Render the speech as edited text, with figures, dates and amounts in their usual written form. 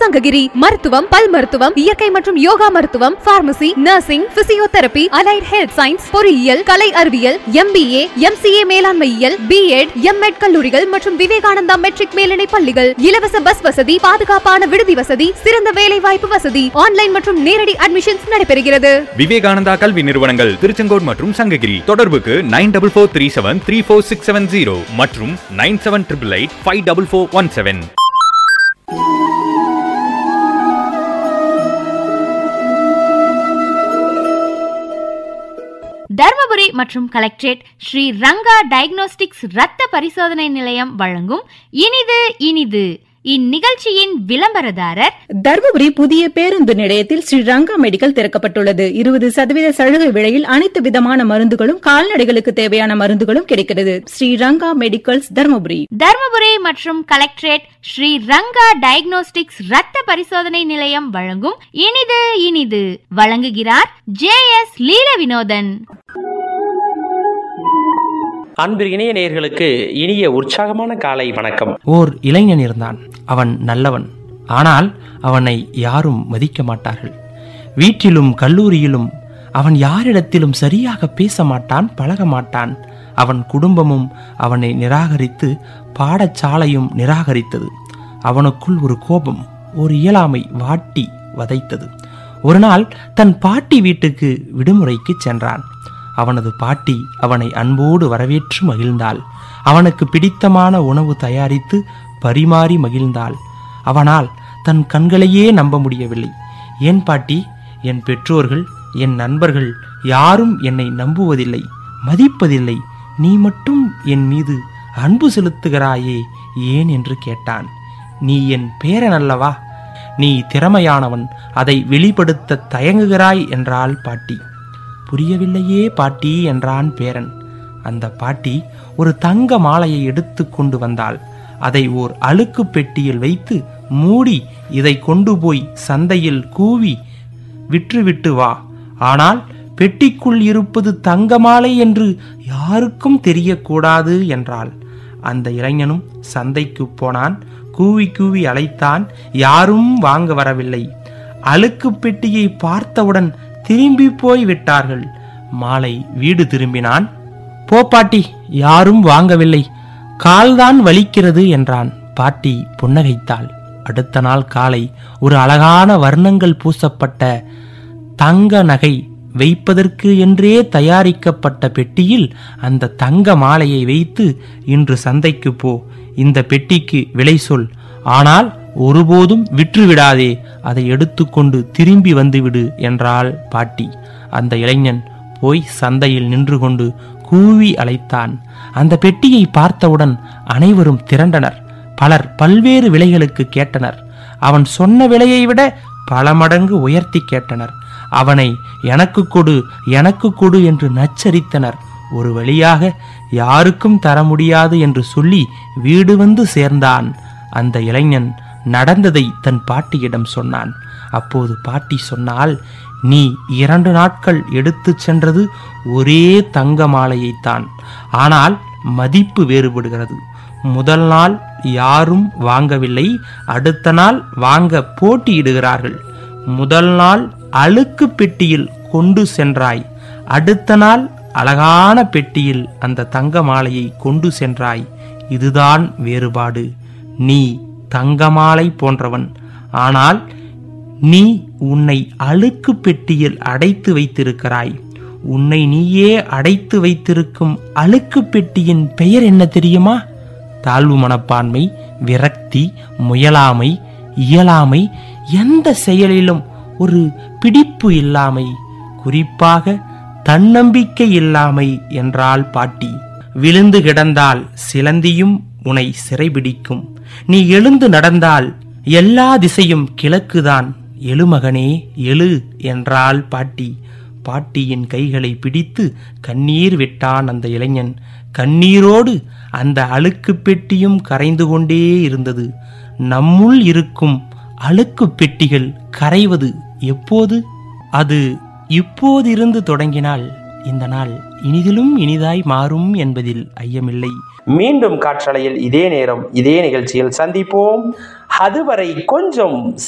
சங்ககிரி. மருத்துவம், பல் மருத்துவம், இயற்கை மற்றும் யோகா மருத்துவம், pharmacy, nursing, physiotherapy, allied health science, பொறியியல், கலை அறிவியல், MBA, MCA மேலாண்மையியல், B.Ed, M.Ed கல்லூரிகள் மற்றும் விவேகானந்தா மெட்ரிக் மேல்நிலை பள்ளிகள். இலவச பஸ் வசதி, பாதுகாப்பான விடுதி வசதி, சிறந்த வேலை வாய்ப்பு வசதி, ஆன்லைன் மற்றும் நேரடி அட்மிஷன்ஸ் நடைபெறுகிறது. விவேகானந்தா கல்வி நிறுவனங்கள் திருச்செங்கோடு மற்றும் சங்ககிரி. தொடர்புக்கு 9443734670 மற்றும் 9788854417. தர்மபுரி மற்றும் கலெக்டரேட் ஸ்ரீ ரங்கா டயக்னோஸ்டிக்ஸ் இரத்த பரிசோதனை நிலையம் வழங்கும் இனிது இனிது. இந்நிகழ்ச்சியின் விளம்பரதாரர் தர்மபுரி புதிய பேருந்து நிலையத்தில் ஸ்ரீ ரங்கா மெடிக்கல் திறக்கப்பட்டுள்ளது. 20% சலுகை விலையில் அனைத்து விதமான மருந்துகளும் கால்நடைகளுக்கு தேவையான மருந்துகளும் கிடைக்கிறது. ஸ்ரீ ரங்கா மெடிக்கல்ஸ் தர்மபுரி. தர்மபுரி மற்றும் கலெக்டரேட் ஸ்ரீ ரங்கா டயக்னோஸ்டிக்ஸ் இரத்த பரிசோதனை நிலையம் வழங்கும் இனிது இனிது. வழங்குகிறார் JS லீல வினோதன். அன்பு இணைய நேயர்களுக்கு இனிய உற்சாகமான காலை வணக்கம். ஓர் இளைஞன் இருந்தான். அவன் நல்லவன். ஆனால் அவனை யாரும் மதிக்க மாட்டார்கள். வீட்டிலும் கல்லூரியிலும் அவன் யாரிடத்திலும் சரியாக பேச மாட்டான், பழக மாட்டான். அவன் குடும்பமும் அவனை நிராகரித்து, பாடசாலையும் நிராகரித்தது. அவனுக்குள் ஒரு கோபம், ஒரு இயலாமை வாட்டி வதைத்தது. ஒரு நாள் தன் பாட்டி வீட்டுக்கு விடுமுறைக்கு சென்றான். அவனது பாட்டி அவனை அன்போடு வரவேற்று மகிழ்ந்தாள். அவனுக்கு பிடித்தமான உணவு தயாரித்து பரிமாறி மகிழ்ந்தாள். அவனால் தன் கண்களையே நம்ப முடியவில்லை. ஏன் பாட்டி, என் பெற்றோர்கள், என் நண்பர்கள் யாரும் என்னை நம்புவதில்லை, மதிப்பதில்லை. நீ மட்டும் என் மீது அன்பு செலுத்துகிறாயே, ஏன் என்று கேட்டான். நீ என் பேரன் அல்லவா? நீ திறமையானவன், அதை வெளிப்படுத்த தயங்குகிறாய் என்றாள் பாட்டி. புரியவில்லையே பாட்டி என்றான் பேரன். அந்த பாட்டி ஒரு தங்க மாலையை எடுத்து கொண்டு வந்தாள். அதை ஓர் அழுக்கு பெட்டியில் வைத்து மூடி, இதை கொண்டு போய் சந்தையில் கூவி விற்றுவிட்டு வா. ஆனால் பெட்டிக்குள் இருப்பது தங்க மாலை என்று யாருக்கும் தெரியக்கூடாது என்றாள். அந்த இளைஞனும் சந்தைக்கு போனான். கூவி கூவி அழைத்தான். யாரும் வாங்க வரவில்லை. அழுக்கு பெட்டியை பார்த்தவுடன் திரும்பி போய் விட்டார்கள். மாலை வீடு திரும்பினான். போ பாட்டி, யாரும் வாங்கவில்லை, கால்தான் வலிக்கிறது என்றான். பாட்டி புன்னகைத்தாள். அடுத்த நாள் காலை ஒரு அழகான வர்ணங்கள் பூசப்பட்ட தங்க நகை வைப்பதற்கு என்றே தயாரிக்கப்பட்ட பெட்டியில் அந்த தங்க மாலையை வைத்து, இன்று சந்தைக்கு போ, இந்த பெட்டிக்கு விலை சொல், ஆனால் ஒருபோதும் விற்றுவிடாதே, அதை எடுத்துக்கொண்டு திரும்பி வந்துவிடு என்றாள் பாட்டி. அந்த இளைஞன் போய் சந்தையில் நின்று கொண்டு கூவி அழைத்தான். அந்த பெட்டியை பார்த்தவுடன் அனைவரும் திரண்டனர். பலர் பல்வேறு விலைகளுக்கு கேட்டனர். அவன் சொன்ன விலையை விட பல மடங்கு உயர்த்தி கேட்டனர். அவனை எனக்கு கொடு, எனக்கு கொடு என்று நச்சரித்தனர். ஒரு வழியாக யாருக்கும் தர முடியாது என்று சொல்லி வீடு வந்து சேர்ந்தான். அந்த இளைஞன் நடந்ததை தன் பாட்டியிடம் சொன்னான். அப்போது பாட்டி சொன்னால், நீ 2 நாட்கள் எடுத்து சென்றது ஒரே தங்க மாலையைத்தான், ஆனால் மதிப்பு வேறுபடுகிறது. முதல் நாள் யாரும் வாங்கவில்லை, அடுத்த நாள் வாங்க போட்டியிடுகிறார்கள். முதல் நாள் அழுக்கு பெட்டியில் கொண்டு சென்றாய், அடுத்த நாள் அழகான பெட்டியில் அந்த தங்க மாலையை கொண்டு சென்றாய். இதுதான் வேறுபாடு. நீ தங்கமாலை போன்றவன், ஆனால் நீ உன்னை அழுக்கு பெட்டியில் அடைத்து வைத்திருக்கிறாய். உன்னை நீயே அடைத்து வைத்திருக்கும் அழுக்கு பெட்டியின் பெயர் என்ன தெரியுமா? தாழ்வு மனப்பான்மை, விரக்தி, முயலாமை, இயலாமை, எந்த செயலிலும் ஒரு பிடிப்பு இல்லாமை, குறிப்பாக தன்னம்பிக்கை இல்லாமை என்றாள் பாட்டி. விழுந்து கிடந்தால் சிலந்தியும் உன்னை சிறைபிடிக்கும். நீ எழுந்து நடந்தால் எல்லா திசையும் கிழக்குதான். எழுமகனே எழு என்றாள் பாட்டி. பாட்டியின் கைகளை பிடித்து கண்ணீர் விட்டான் அந்த இளைஞன். கண்ணீரோடு அந்த அழுக்கு பெட்டியும் கரைந்து கொண்டே இருந்தது. நம்முள் இருக்கும் அழுக்கு பெட்டிகள் கரைவது எப்போது? அது இப்போதிருந்து தொடங்கினால் இந்த நாள் இனிதிலும் இனிதாய் மாறும் என்பதில் ஐயமில்லை. மீண்டும் காற்றலையில் இதே நேரம் இதே நிகழ்ச்சியில் சந்திப்போம். அதுவரை கொஞ்சம்